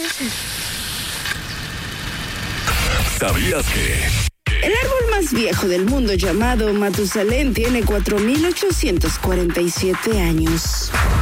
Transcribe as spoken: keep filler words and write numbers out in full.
¿Sabías que? El árbol más viejo del mundo, llamado Matusalén, tiene cuatro mil ochocientos cuarenta y siete años.